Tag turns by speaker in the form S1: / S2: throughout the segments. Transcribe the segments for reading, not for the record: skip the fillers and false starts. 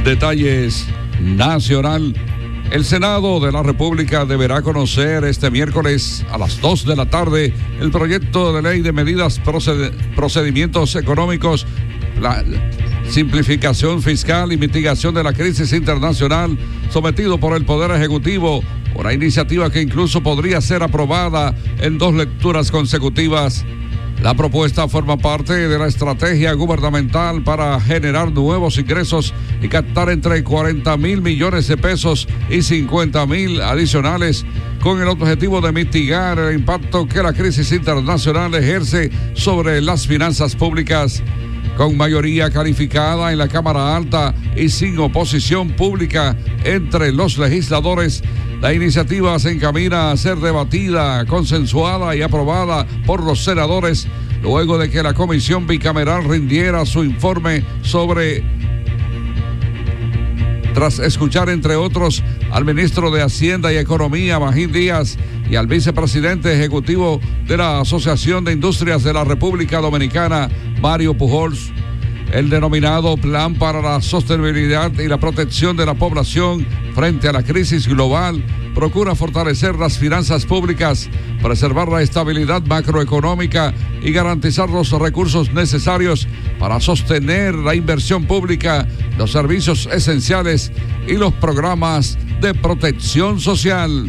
S1: Detalles nacional. El Senado de la República deberá conocer este miércoles a las 2 de la tarde el proyecto de ley de medidas procedimientos económicos, simplificación fiscal y mitigación de la crisis internacional sometido por el Poder Ejecutivo, una iniciativa que incluso podría ser aprobada en 2 lecturas consecutivas. La propuesta forma parte de la estrategia gubernamental para generar nuevos ingresos y captar entre 40,000 millones de pesos y 50,000 adicionales, con el objetivo de mitigar el impacto que la crisis internacional ejerce sobre las finanzas públicas. Con mayoría calificada en la Cámara Alta y sin oposición pública entre los legisladores, la iniciativa se encamina a ser debatida, consensuada y aprobada por los senadores luego de que la comisión bicameral rindiera su informe tras escuchar entre otros al ministro de Hacienda y Economía, Magín Díaz, y al vicepresidente ejecutivo de la Asociación de Industrias de la República Dominicana, Mario Pujols. El denominado Plan para la Sostenibilidad y la Protección de la Población frente a la crisis global procura fortalecer las finanzas públicas, preservar la estabilidad macroeconómica y garantizar los recursos necesarios para sostener la inversión pública, los servicios esenciales y los programas de protección social.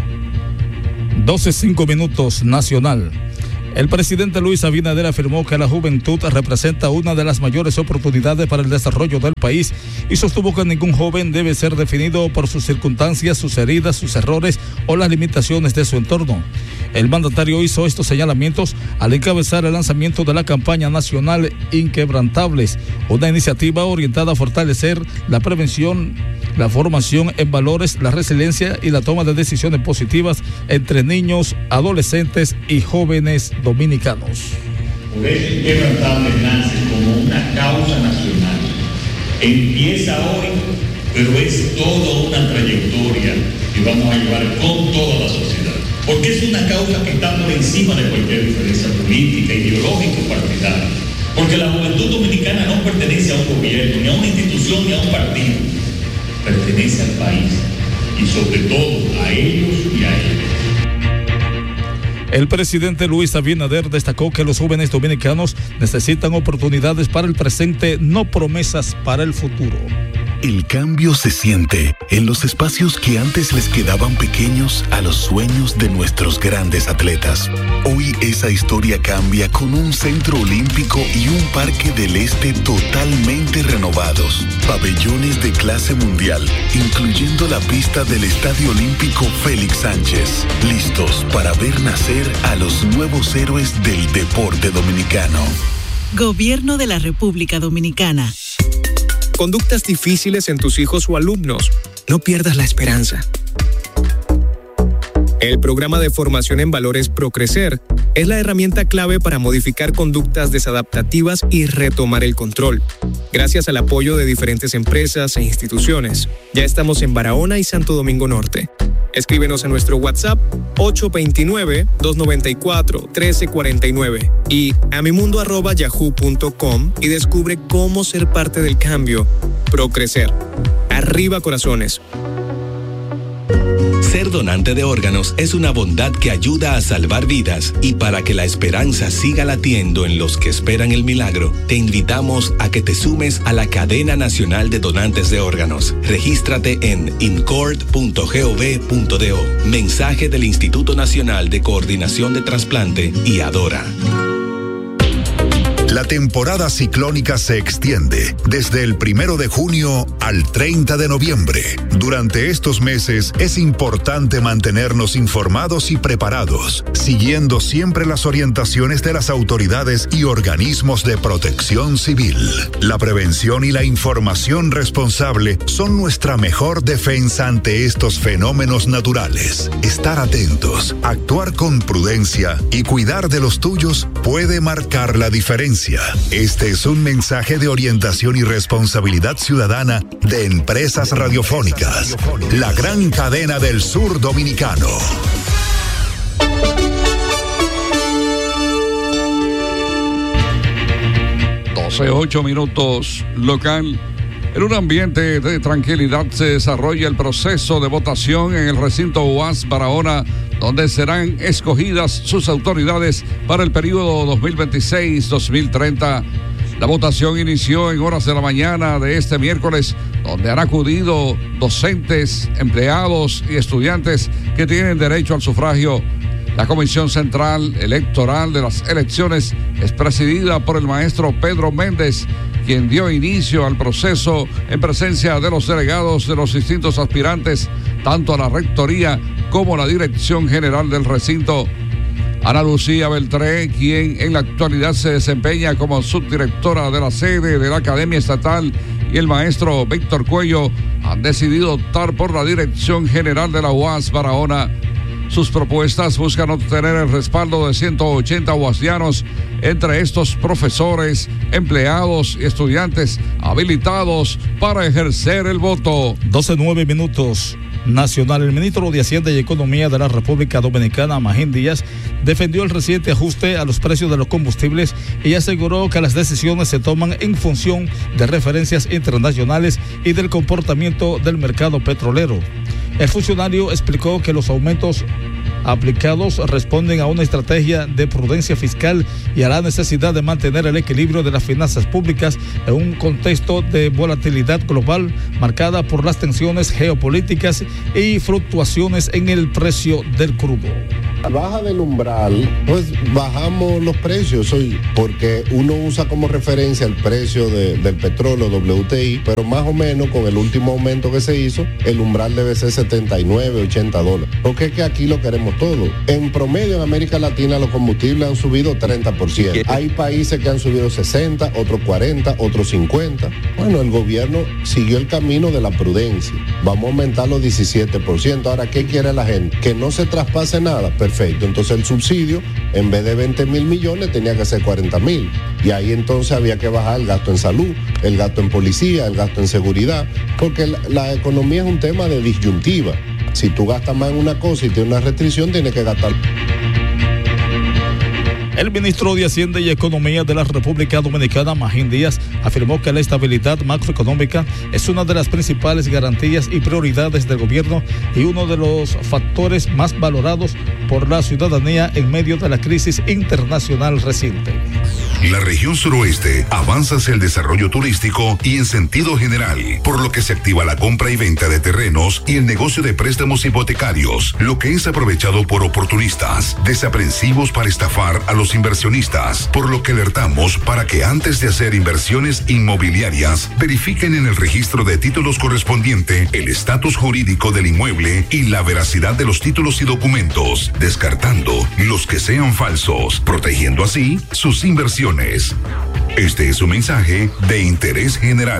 S2: 12:05 nacional. El presidente Luis Abinader afirmó que la juventud representa una de las mayores oportunidades para el desarrollo del país y sostuvo que ningún joven debe ser definido por sus circunstancias, sus heridas, sus errores o las limitaciones de su entorno. El mandatario hizo estos señalamientos al encabezar el lanzamiento de la campaña nacional Inquebrantables, una iniciativa orientada a fortalecer la prevención, la formación en valores, la resiliencia y la toma de decisiones positivas entre niños, adolescentes y jóvenes dominicanos.
S3: Por eso Inquebrantables nace como una causa nacional. Empieza hoy, pero es toda una trayectoria que vamos a llevar con toda la sociedad. Porque es una causa que está por encima de cualquier diferencia política, ideológica o partidaria. Porque la juventud dominicana no pertenece a un gobierno, ni a una institución, ni a un partido. Pertenece al país y sobre todo a ellos y a ellos.
S2: El presidente Luis Abinader destacó que los jóvenes dominicanos necesitan oportunidades para el presente, no promesas para el futuro.
S4: El cambio se siente en los espacios que antes les quedaban pequeños a los sueños de nuestros grandes atletas. Hoy esa historia cambia con un centro olímpico y un parque del este totalmente renovados. Pabellones de clase mundial, incluyendo la pista del Estadio Olímpico Félix Sánchez. Listos para ver nacer a los nuevos héroes del deporte dominicano.
S5: Gobierno de la República Dominicana.
S6: Conductas difíciles en tus hijos o alumnos. No pierdas la esperanza. El programa de formación en valores ProCrecer es la herramienta clave para modificar conductas desadaptativas y retomar el control. Gracias al apoyo de diferentes empresas e instituciones, ya estamos en Barahona y Santo Domingo Norte. Escríbenos a nuestro WhatsApp 829-294-1349 y amimundo@yahoo.com y descubre cómo ser parte del cambio. ProCrecer. Arriba corazones.
S7: Ser donante de órganos es una bondad que ayuda a salvar vidas, y para que la esperanza siga latiendo en los que esperan el milagro, te invitamos a que te sumes a la Cadena Nacional de Donantes de Órganos. Regístrate en incord.gov.do. Mensaje del Instituto Nacional de Coordinación de Trasplante y Adora.
S8: La temporada ciclónica se extiende desde el 1 de junio al 30 de noviembre. Durante estos meses es importante mantenernos informados y preparados, siguiendo siempre las orientaciones de las autoridades y organismos de protección civil. La prevención y la información responsable son nuestra mejor defensa ante estos fenómenos naturales. Estar atentos, actuar con prudencia y cuidar de los tuyos puede marcar la diferencia. Este es un mensaje de orientación y responsabilidad ciudadana de Empresas Radiofónicas, la gran cadena del sur dominicano.
S1: 12:08 local. En un ambiente de tranquilidad se desarrolla el proceso de votación en el recinto UAS Barahona, donde serán escogidas sus autoridades para el periodo 2026-2030. La votación inició en horas de la mañana de este miércoles, donde han acudido docentes, empleados y estudiantes que tienen derecho al sufragio. La Comisión Central Electoral de las Elecciones es presidida por el maestro Pedro Méndez, quien dio inicio al proceso en presencia de los delegados de los distintos aspirantes, tanto a la rectoría como a la dirección general del recinto. Ana Lucía Beltré, quien en la actualidad se desempeña como subdirectora de la sede de la Academia Estatal, y el maestro Víctor Cuello han decidido optar por la dirección general de la UAS Barahona. Sus propuestas buscan obtener el respaldo de 180 uasianos, entre estos profesores, empleados y estudiantes habilitados para ejercer el voto.
S2: 12:09. Nacional. El ministro de Hacienda y Economía de la República Dominicana, Magín Díaz, defendió el reciente ajuste a los precios de los combustibles y aseguró que las decisiones se toman en función de referencias internacionales y del comportamiento del mercado petrolero. El funcionario explicó que los aumentos aplicados responden a una estrategia de prudencia fiscal y a la necesidad de mantener el equilibrio de las finanzas públicas en un contexto de volatilidad global marcada por las tensiones geopolíticas y fluctuaciones en el precio del crudo.
S9: A baja del umbral, pues bajamos los precios hoy, porque uno usa como referencia el precio del petróleo WTI, pero más o menos con el último aumento que se hizo, el umbral debe ser $79, $80, porque es que aquí lo queremos todo. En promedio en América Latina los combustibles han subido 30%. Hay países que han subido 60, otros 40, otros 50. Bueno, el gobierno siguió el camino de la prudencia. Vamos a aumentar los 17%. Ahora, ¿qué quiere la gente? Que no se traspase nada. Perfecto. Entonces el subsidio, en vez de 20,000 millones, tenía que ser 40,000. Y ahí entonces había que bajar el gasto en salud, el gasto en policía, el gasto en seguridad, porque la economía es un tema de disyuntiva. Si tú gastas más en una cosa y tienes una restricción, tienes que gastar.
S2: El ministro de Hacienda y Economía de la República Dominicana, Magín Díaz, afirmó que la estabilidad macroeconómica es una de las principales garantías y prioridades del gobierno y uno de los factores más valorados por la ciudadanía en medio de la crisis internacional reciente.
S8: La región suroeste avanza hacia el desarrollo turístico y en sentido general, por lo que se activa la compra y venta de terrenos y el negocio de préstamos hipotecarios, lo que es aprovechado por oportunistas, desaprensivos para estafar a los inversionistas, por lo que alertamos para que antes de hacer inversiones inmobiliarias, verifiquen en el registro de títulos correspondiente el estatus jurídico del inmueble y la veracidad de los títulos y documentos, descartando los que sean falsos, protegiendo así sus inversiones. Este es un mensaje de interés general.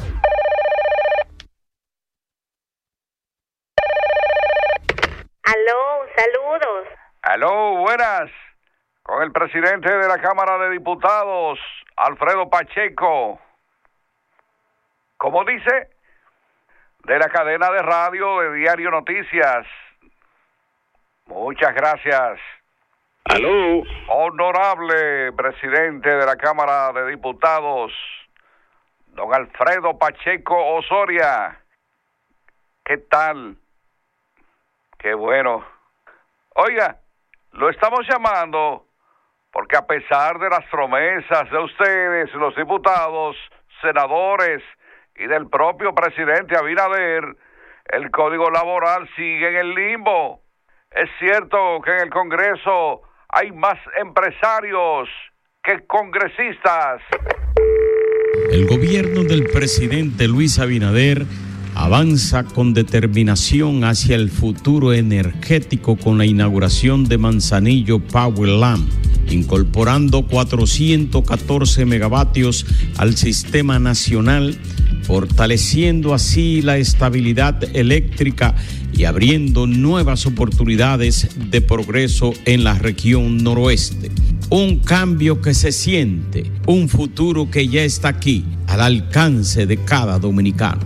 S10: Aló, saludos.
S1: Aló, buenas. Con el presidente de la Cámara de Diputados, Alfredo Pacheco. ¿Cómo dice? De la cadena de radio de Diario Noticias. Muchas gracias.
S11: Aló.
S1: Honorable presidente de la Cámara de Diputados, don Alfredo Pacheco Osoria. ¿Qué tal? Qué bueno. Oiga, lo estamos llamando porque a pesar de las promesas de ustedes, los diputados, senadores y del propio presidente Abinader, el Código Laboral sigue en el limbo. Es cierto que en el Congreso hay más empresarios que congresistas.
S12: El gobierno del presidente Luis Abinader avanza con determinación hacia el futuro energético con la inauguración de Manzanillo Powerland, incorporando 414 megavatios al sistema nacional, fortaleciendo así la estabilidad eléctrica y abriendo nuevas oportunidades de progreso en la región noroeste. Un cambio que se siente, un futuro que ya está aquí, al alcance de cada dominicano.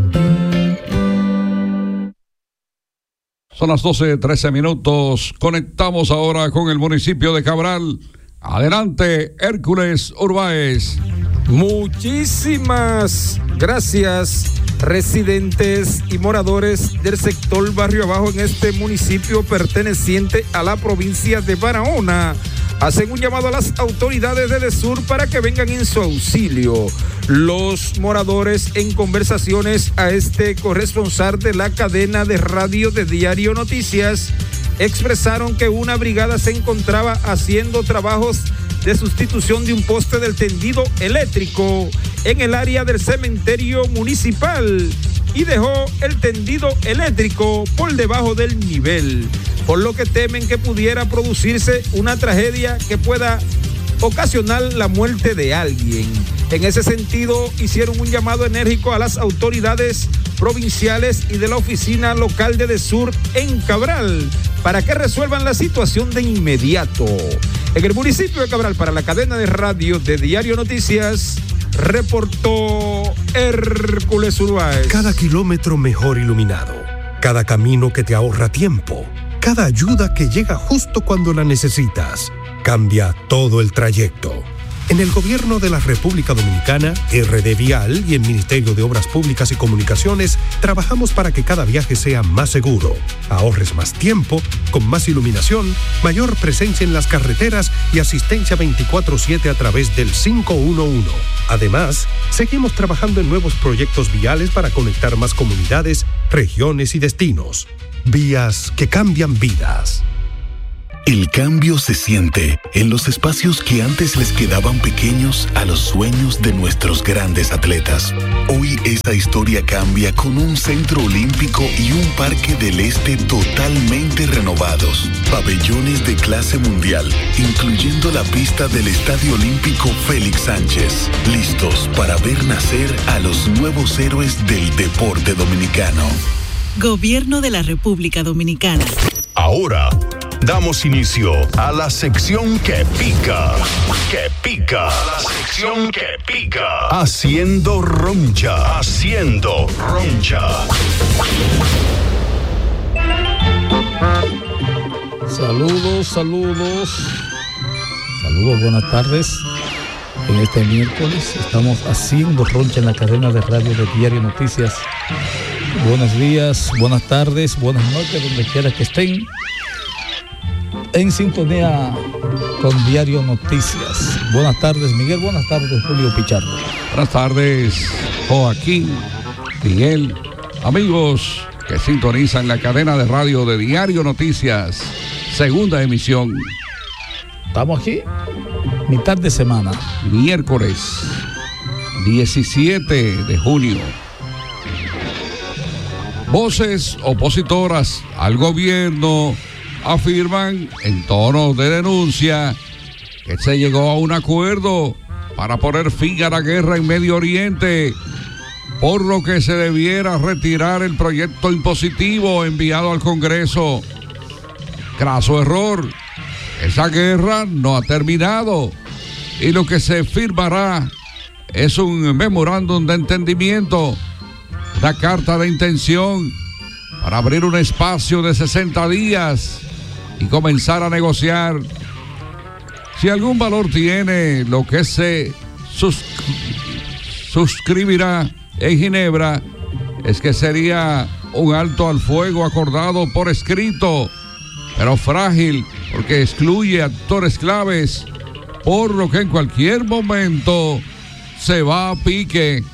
S1: Son las 12:13. Conectamos ahora con el municipio de Cabral. Adelante, Hércules Urbáez.
S13: Muchísimas
S10: Gracias, residentes y moradores del sector Barrio Abajo en este municipio perteneciente a la provincia de Barahona hacen un llamado a las autoridades de EDESUR para que vengan en su auxilio. Los moradores, en conversaciones a este corresponsal de la cadena de radio de Diario Noticias, expresaron que una brigada se encontraba haciendo trabajos de sustitución de un poste del tendido eléctrico en el área del cementerio municipal y dejó el tendido eléctrico por debajo del nivel, por lo que temen que pudiera producirse una tragedia que pueda ocasionar la muerte de alguien. En ese sentido, hicieron un llamado enérgico a las autoridades provinciales y de la oficina local de EDESUR en Cabral para que resuelvan la situación de inmediato. En el municipio de Cabral, para la cadena de radio de Diario Noticias, reportó Hércules Uruáez.
S11: Cada kilómetro mejor iluminado, cada camino que te ahorra tiempo, cada ayuda que llega justo cuando la necesitas, cambia todo el trayecto. En el Gobierno de la República Dominicana, RD Vial y el Ministerio de Obras Públicas y Comunicaciones trabajamos para que cada viaje sea más seguro, ahorres más tiempo, con más iluminación, mayor presencia en las carreteras y asistencia 24/7 a través del 511. Además, seguimos trabajando en nuevos proyectos viales para conectar más comunidades, regiones y destinos. Vías que cambian vidas.
S4: El cambio se siente en los espacios que antes les quedaban pequeños a los sueños de nuestros grandes atletas. Hoy esa historia cambia con un centro olímpico y un parque del este totalmente renovados. Pabellones de clase mundial, incluyendo la pista del Estadio Olímpico Félix Sánchez. Listos para ver nacer a los nuevos héroes del deporte dominicano.
S5: Gobierno de la República Dominicana.
S8: Ahora damos inicio a la sección que pica. Que pica. La sección que pica. Haciendo roncha. Haciendo roncha.
S2: Saludos, buenas tardes. En este miércoles estamos haciendo roncha en la cadena de radio de Diario Noticias. Buenos días, buenas tardes, buenas noches, donde quiera que estén. En sintonía con Diario Noticias. Buenas tardes, Miguel. Buenas tardes, Julio Pichardo.
S1: Buenas tardes, Joaquín, Miguel, amigos que sintonizan la cadena de radio de Diario Noticias, segunda emisión.
S2: Estamos aquí, mitad de semana.
S1: Miércoles 17 de junio. Voces opositoras al gobierno afirman en tono de denuncia que se llegó a un acuerdo para poner fin a la guerra en Medio Oriente, por lo que se debiera retirar el proyecto impositivo enviado al Congreso. Craso error. Esa guerra no ha terminado y lo que se firmará es un memorándum de entendimiento, una carta de intención para abrir un espacio de 60 días y comenzar a negociar. Si algún valor tiene lo que se suscribirá en Ginebra, es que sería un alto al fuego acordado por escrito, pero frágil porque excluye actores claves, por lo que en cualquier momento se va a pique.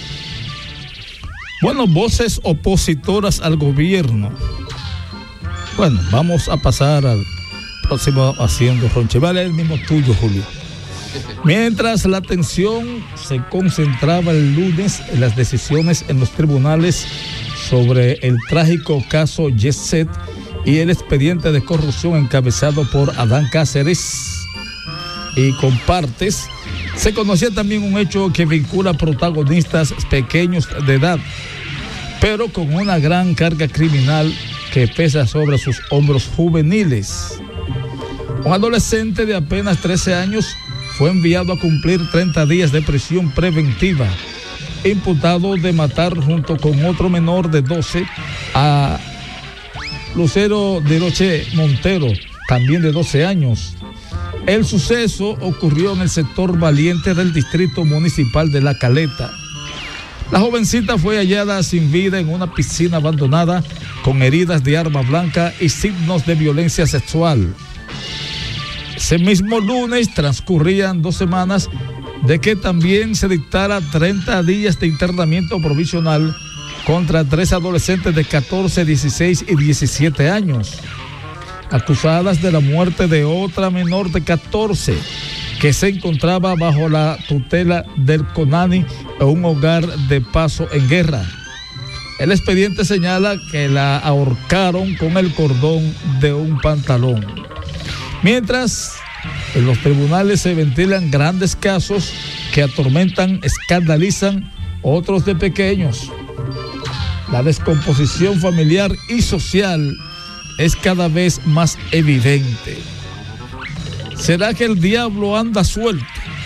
S2: Bueno, voces opositoras al gobierno. Bueno, vamos a pasar al próximo haciendo ronche. Vale, el mismo tuyo, Julio. Mientras la atención se concentraba el lunes en las decisiones en los tribunales sobre el trágico caso Jet Set y el expediente de corrupción encabezado por Adán Cáceres y compartes, se conocía también un hecho que vincula protagonistas pequeños de edad, pero con una gran carga criminal que pesa sobre sus hombros juveniles. Un adolescente de apenas 13 años fue enviado a cumplir 30 días de prisión preventiva, imputado de matar junto con otro menor de 12 a Lucero de Roche Montero, también de 12 años. El suceso ocurrió en el sector Valiente del Distrito Municipal de La Caleta. La jovencita fue hallada sin vida en una piscina abandonada con heridas de arma blanca y signos de violencia sexual. Ese mismo lunes transcurrían 2 semanas de que también se dictara 30 días de internamiento provisional contra 3 adolescentes de 14, 16 y 17 años, acusadas de la muerte de otra menor de 14 que se encontraba bajo la tutela del CONANI en un hogar de Paso en Guerra. El expediente señala que la ahorcaron con el cordón de un pantalón. Mientras, en los tribunales se ventilan grandes casos que atormentan, escandalizan, otros de pequeños. La descomposición familiar y social es cada vez más evidente. ¿Será que el diablo anda suelto?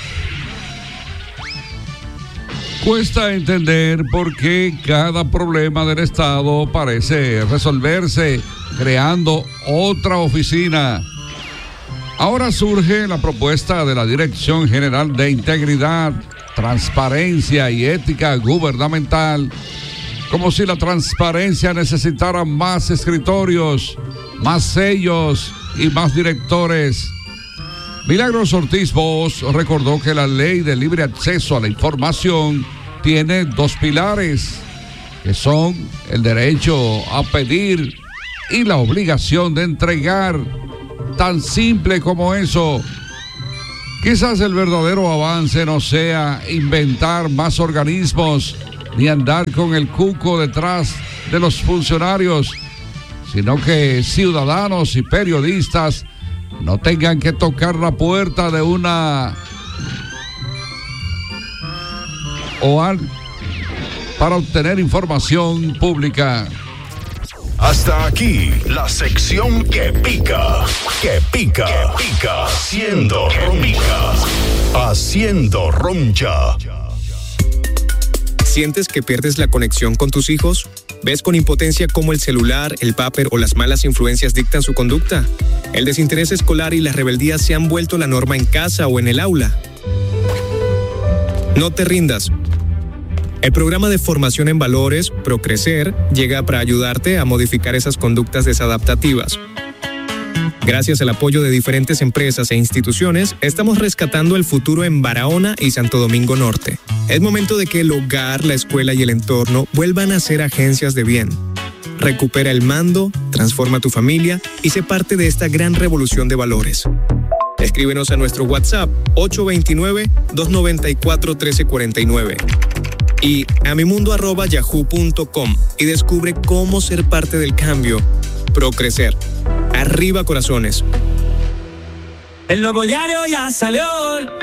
S1: Cuesta entender por qué cada problema del Estado parece resolverse creando otra oficina. Ahora surge la propuesta de la Dirección General de Integridad, Transparencia y Ética Gubernamental, como si la transparencia necesitara más escritorios, más sellos y más directores. Milagros Ortiz Bosch recordó que la ley de libre acceso a la información tiene 2 pilares, que son el derecho a pedir y la obligación de entregar. Tan simple como eso. Quizás el verdadero avance no sea inventar más organismos ni andar con el cuco detrás de los funcionarios, sino que ciudadanos y periodistas no tengan que tocar la puerta de una OAR para obtener información pública.
S8: Hasta aquí la sección que pica, que pica, que pica, haciendo roncha, haciendo roncha.
S6: ¿Sientes que pierdes la conexión con tus hijos? ¿Ves con impotencia cómo el celular, el vapor o las malas influencias dictan su conducta? ¿El desinterés escolar y la rebeldía se han vuelto la norma en casa o en el aula? No te rindas. El programa de formación en valores, Procrecer, llega para ayudarte a modificar esas conductas desadaptativas. Gracias al apoyo de diferentes empresas e instituciones, estamos rescatando el futuro en Barahona y Santo Domingo Norte. Es momento de que el hogar, la escuela y el entorno vuelvan a ser agencias de bien. Recupera el mando, transforma tu familia y sé parte de esta gran revolución de valores. Escríbenos a nuestro WhatsApp 829-294-1349 y amimundo@yahoo.com y descubre cómo ser parte del cambio. Procrecer. Arriba corazones.
S13: El nuevo diario ya salió.